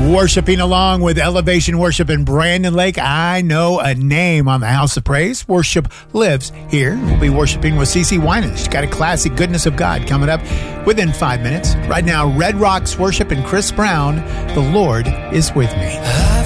Worshiping along with Elevation Worship in Brandon Lake, I know a name on the House of Praise. Worship lives here. We'll be worshiping with CeCe Winans. She's got a classic Goodness of God coming up within 5 minutes. Right now, Red Rocks Worship and Chris Brown, The Lord is With Me.